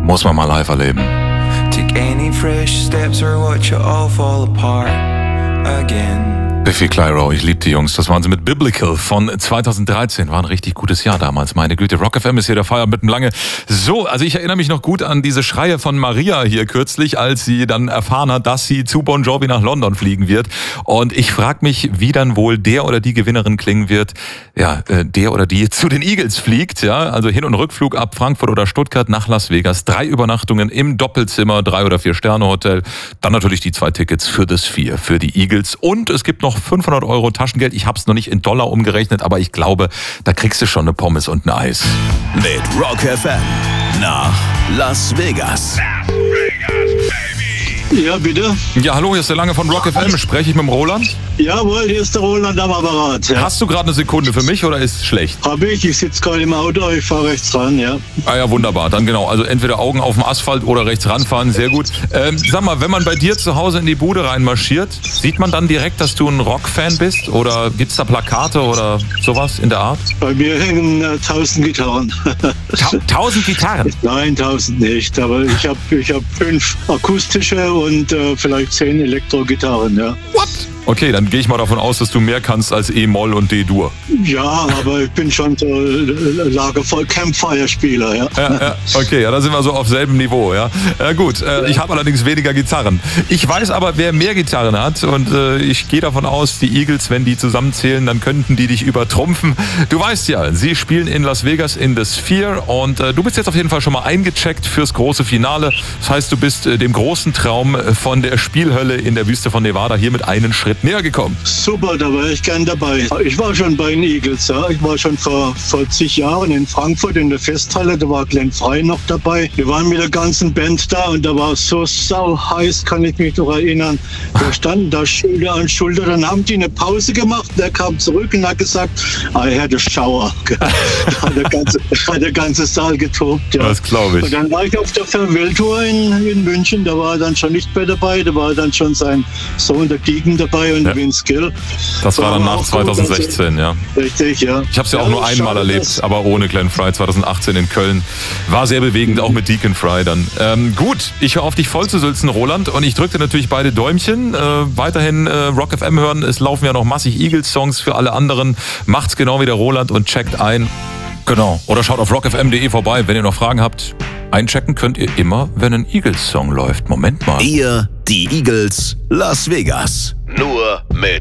Muss man mal live erleben. Take any fresh steps or watch it all fall apart again. Biffy Clyro, ich liebe die Jungs. Das waren sie mit Biblical von 2013. War ein richtig gutes Jahr damals, meine Güte. Rock FM ist hier der Feierabend mit dem Lange. So, also ich erinnere mich noch gut an diese Schreie von Maria hier kürzlich, als sie dann erfahren hat, dass sie zu Bon Jovi nach London fliegen wird. Und ich frage mich, wie dann wohl der oder die Gewinnerin klingen wird, ja, der oder die zu den Eagles fliegt, ja, also Hin- und Rückflug ab Frankfurt oder Stuttgart nach Las Vegas, 3 Übernachtungen im Doppelzimmer, 3- oder 4-Sterne-Hotel, dann natürlich die 2 Tickets für das 4, für die Eagles und es gibt noch 500 € Taschengeld. Ich habe es noch nicht in Dollar umgerechnet, aber ich glaube, da kriegst du schon eine Pommes und ein Eis. Mit Rock FM nach Las Vegas. Ja, bitte? Ja, hallo, hier ist der Lange von Rock FM. Spreche ich mit dem Roland? Jawohl, hier ist der Roland am Apparat. Ja. Hast du gerade eine Sekunde für mich oder ist es schlecht? Hab ich sitze gerade im Auto, ich fahre rechts ran, ja. Ah ja, wunderbar. Dann genau, also entweder Augen auf dem Asphalt oder rechts ranfahren, sehr gut. Sag mal, wenn man bei dir zu Hause in die Bude reinmarschiert, sieht man dann direkt, dass du ein Rock-Fan bist? Oder gibt's da Plakate oder sowas in der Art? Bei mir hängen 1000 Gitarren. 1000 Gitarren? Nein, 1000 nicht, aber ich hab 5 akustische und vielleicht 10 Elektro-Gitarren, ja. What? Okay, dann gehe ich mal davon aus, dass du mehr kannst als E-Moll und D-Dur. Ja, aber ich bin schon so Lagerfeuer, Campfire-Spieler, ja. Ja, okay, ja, da sind wir so auf selben Niveau, ja. Gut, ich habe allerdings weniger Gitarren. Ich weiß aber, wer mehr Gitarren hat und ich gehe davon aus, die Eagles, wenn die zusammenzählen, dann könnten die dich übertrumpfen. Du weißt ja, sie spielen in Las Vegas in The Sphere und du bist jetzt auf jeden Fall schon mal eingecheckt fürs große Finale. Das heißt, du bist dem großen Traum von der Spielhölle in der Wüste von Nevada hier mit einem Schritt näher gekommen. Super, da war ich gern dabei. Ich war schon bei den Eagles, ja. Ich war schon vor zig Jahren in Frankfurt in der Festhalle, da war Glenn Frey noch dabei. Wir waren mit der ganzen Band da und da war es so sau heiß, kann ich mich noch erinnern. Wir standen da Schulter an Schulter, dann haben die eine Pause gemacht, der kam zurück und hat gesagt, I had a shower. Da hat der ganze Saal getobt. Ja. Das glaube ich. Und dann war ich auf der Farewell-Tour in München, da war er dann schon nicht mehr dabei, da war dann schon sein Sohn, der Deacon, dabei und Vince Gill. Das war dann nach 2016, ja. Richtig, ja. Ich habe es ja auch nur einmal erlebt, aber ohne Glenn Frey 2018 in Köln. War sehr bewegend, auch mit Deacon Frey dann. Gut, ich höre auf dich voll zu sülzen, Roland, und ich drücke dir natürlich beide Däumchen. Weiterhin Rock FM hören, es laufen ja noch massig Eagles-Songs für alle anderen. Macht's genau wie der Roland und checkt ein. Genau, oder schaut auf rockfm.de vorbei, wenn ihr noch Fragen habt. Einchecken könnt ihr immer, wenn ein Eagles-Song läuft. Moment mal. Ihr, die Eagles, Las Vegas. Nur mit